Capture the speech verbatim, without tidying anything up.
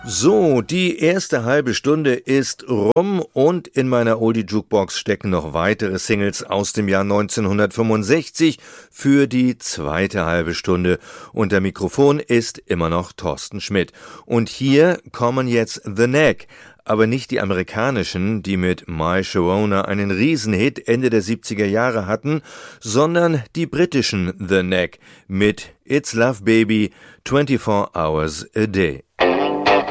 So, die erste halbe Stunde ist rum und in meiner Oldie-Jukebox stecken noch weitere Singles aus dem Jahr neunzehnhundertfünfundsechzig für die zweite halbe Stunde. Und der Mikrofon ist immer noch Thorsten Schmidt. Und hier kommen jetzt The Knack, aber nicht die amerikanischen, die mit My Sharona einen Riesenhit Ende der siebziger Jahre hatten, sondern die britischen The Knack mit It's Love Baby, twenty-four hours a day.